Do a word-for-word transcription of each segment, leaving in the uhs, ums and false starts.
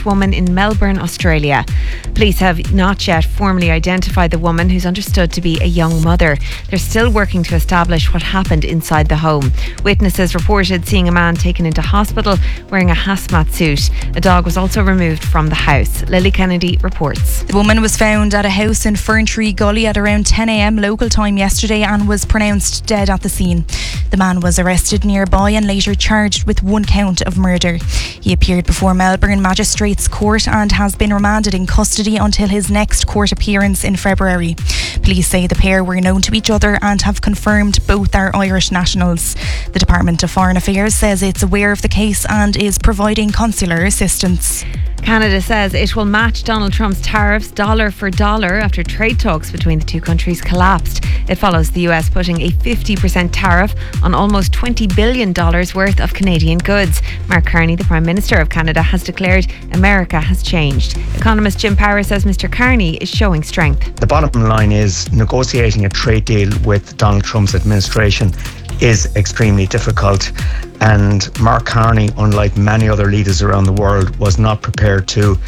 woman in Melbourne, Australia. Police have not yet formally identified the woman, who's understood to be a young mother. They're still working to establish what happened inside the home. Witnesses reported seeing a man taken into hospital wearing a hazmat suit. A dog was also removed from the house. Lily Kennedy reports. The woman was found at a house in Ferntree Gully at around ten a.m. local time yesterday and was pronounced dead at the scene. The man was arrested nearby and later charged with one count of murder. He appeared before Melbourne Magistrates Court and has been remanded in custody until his next court appearance in February. Police say the pair were known to each other and have confirmed both are Irish nationals. The Department of Foreign Affairs says it's aware of the case and is providing consular assistance. Canada says it will match Donald Trump's tariffs dollar for dollar after trade talks between the two countries collapsed. It follows the U S putting a fifty percent tariff on almost twenty billion dollars worth of Canadian goods. Mark Carney, the Prime Minister of Canada, has declared America has changed. Economist Jim Power says Mr Carney is showing strength. The bottom line is negotiating a trade deal with Donald Trump's administration is extremely difficult, and Mark Carney, unlike many other leaders around the world, was not prepared to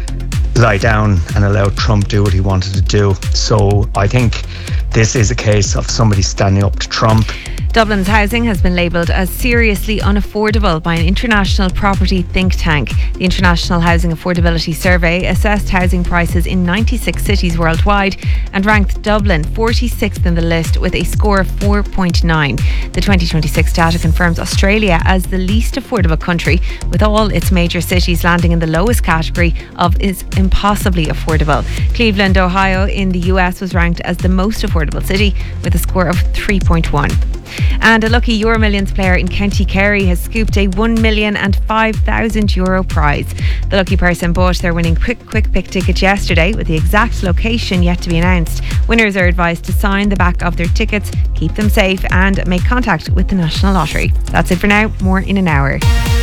lie down and allow Trump do what he wanted to do. So I think this is a case of somebody standing up to Trump. Dublin's housing has been labelled as seriously unaffordable by an international property think tank. The International Housing Affordability Survey assessed housing prices in ninety-six cities worldwide and ranked Dublin forty-sixth in the list with a score of four point nine. The twenty twenty-six data confirms Australia as the least affordable country, with all its major cities landing in the lowest category of is impossibly affordable. Cleveland, Ohio in the U S was ranked as the most affordable city with a score of three point one. And a lucky Euro Millions player in County Kerry has scooped a one million and five thousand euro prize. The lucky person bought their winning quick quick pick ticket yesterday, with the exact location yet to be announced. Winners are advised to sign the back of their tickets, keep them safe and make contact with the National Lottery. That's it for now. More in an hour.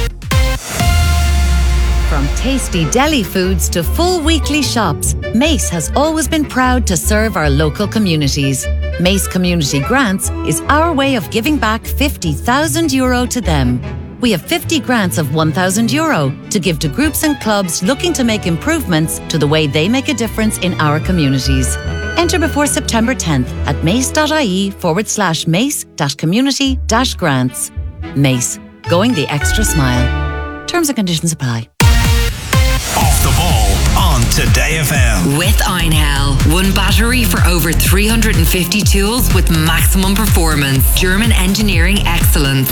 From tasty deli foods to full weekly shops, Mace has always been proud to serve our local communities. Mace Community Grants is our way of giving back fifty thousand euro to them. We have fifty grants of one thousand euro to give to groups and clubs looking to make improvements to the way they make a difference in our communities. Enter before September tenth at mace.ie forward slash mace dash community dash grants. Mace, going the extra smile. Terms and conditions apply. Off the ball on Today F M. With Einhell. One battery for over three hundred fifty tools with maximum performance. German engineering excellence.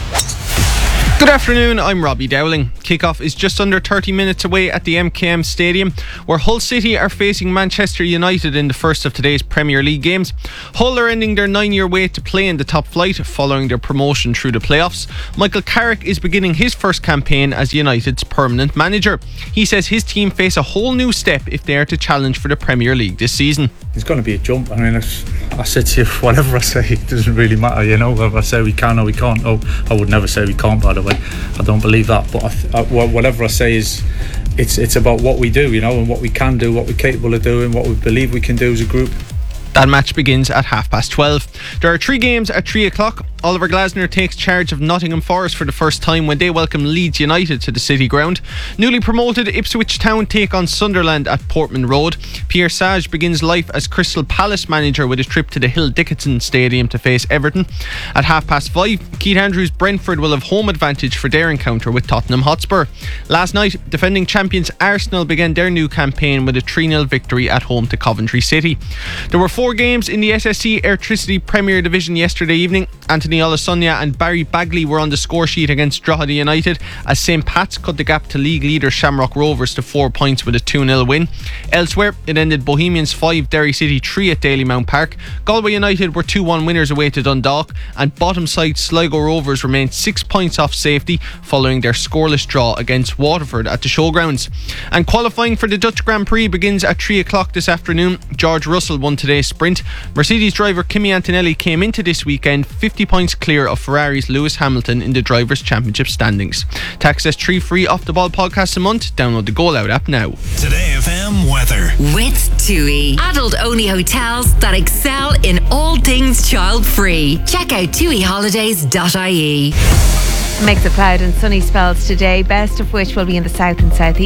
Good afternoon, I'm Robbie Dowling. Kickoff is just under thirty minutes away at the M K M Stadium, where Hull City are facing Manchester United in the first of today's Premier League games. Hull are ending their nine-year wait to play in the top flight following their promotion through the playoffs. Michael Carrick is beginning his first campaign as United's permanent manager. He says his team face a whole new step if they are to challenge for the Premier League this season. It's going to be a jump. I mean, I said to you, whatever I say, it doesn't really matter, you know. Whether I say we can or we can't. Oh, I would never say we can't, by the way. I don't believe that. But I th- I, whatever I say is, it's it's about what we do, you know, and what we can do, what we're capable of doing, what we believe we can do as a group. That match begins at half past twelve. There are three games at three o'clock. Oliver Glasner takes charge of Nottingham Forest for the first time when they welcome Leeds United to the City Ground. Newly promoted Ipswich Town take on Sunderland at Portman Road. Pierre Sage begins life as Crystal Palace manager with a trip to the Hill Dickinson Stadium to face Everton. At half past five, Keith Andrews' Brentford will have home advantage for their encounter with Tottenham Hotspur. Last night, defending champions Arsenal began their new campaign with a three nil victory at home to Coventry City. There were four games in the S S C Airtricity Premier Division yesterday evening. Anthony Olasonia and Barry Bagley were on the score sheet against Drogheda United as Saint Pat's cut the gap to league leader Shamrock Rovers to four points with a two nil win. Elsewhere, it ended Bohemians five, Derry City three at Dalymount Park. Galway United were two one winners away to Dundalk, and bottom side Sligo Rovers remained six points off safety following their scoreless draw against Waterford at the Showgrounds. And qualifying for the Dutch Grand Prix begins at three o'clock this afternoon. George Russell won today's sprint. Mercedes driver Kimi Antonelli came into this weekend fifty points clear of Ferrari's Lewis Hamilton in the Drivers' Championship standings. To access three free Off The Ball podcasts a month, download the Goal Out app now. Today F M weather. With TUI. Adult-only hotels that excel in all things child-free. Check out tui holidays dot I E. Mix of cloud and sunny spells today, best of which will be in the south and southeast.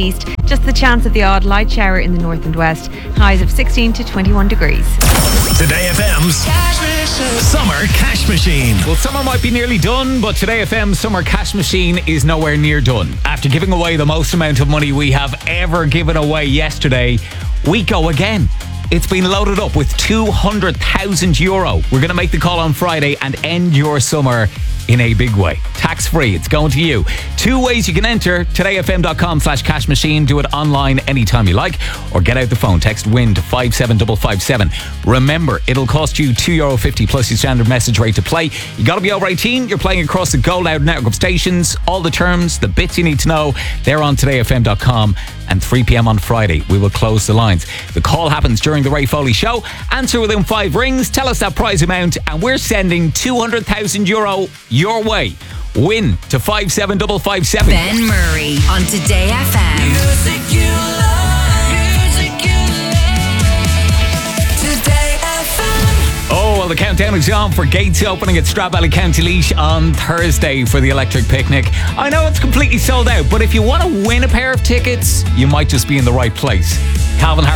Just the chance of the odd light shower in the north and west. Highs of sixteen to twenty-one degrees. Today F M's Summer Cash Machine. Well, summer might be nearly done, but Today F M's Summer Cash Machine is nowhere near done. After giving away the most amount of money we have ever given away yesterday, we go again. It's been loaded up with two hundred thousand euro. We're going to make the call on Friday and end your summer in a big way. Tax free, it's going to you. Two ways you can enter: todayfm.com slash cash machine. Do it online anytime you like, or get out the phone. Text WIN to five seven five five seven. Remember, it'll cost you two euro fifty plus your standard message rate to play. You got to be over eighteen. You're playing across the Go Loud network of stations. All the terms, the bits you need to know, they're on today f m dot com. And three p.m. on Friday, we will close the lines. The call happens during the Ray Foley Show. Answer within five rings. Tell us that prize amount, and we're sending two hundred thousand euro your way. Win to five seven five five seven. Ben Murray on Today F M. Music you love, music you love. Today F M. Oh, well, the countdown is on for gates opening at Stradbally County Laois on Thursday for the Electric Picnic. I know it's completely sold out, but if you want to win a pair of tickets, you might just be in the right place. Calvin Harris